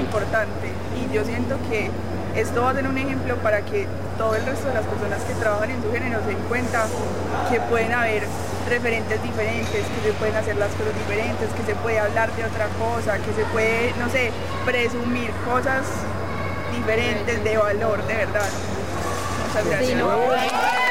importante y yo siento que esto va a ser un ejemplo para que todo el resto de las personas que trabajan en su género se den cuenta que pueden haber referentes diferentes, que se pueden hacer las cosas diferentes, que se puede hablar de otra cosa, que se puede, no sé, presumir cosas diferentes de valor, de verdad. Muchas gracias. Sí, no.